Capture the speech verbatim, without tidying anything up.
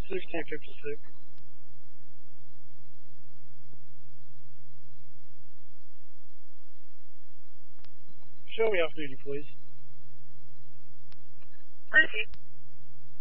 sixteen fifty-six. Show me off duty, please. Thank you.